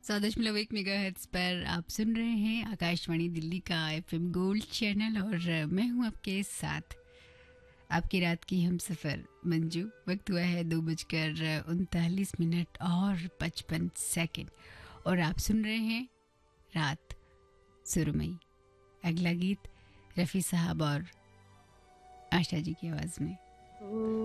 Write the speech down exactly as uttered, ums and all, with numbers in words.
सौ दशमलव एक मेगाहर्ट्ज पर आप सुन रहे हैं आकाशवाणी दिल्ली का एफएम गोल्ड चैनल और मैं हूं आपके साथ आपकी रात की हम सफ़र मंजू। वक्त हुआ है दो बजकर उनतालीस मिनट और पचपन सेकंड और आप सुन रहे हैं रात सुरमई। अगला गीत रफ़ी साहब और आशा जी की आवाज़ में।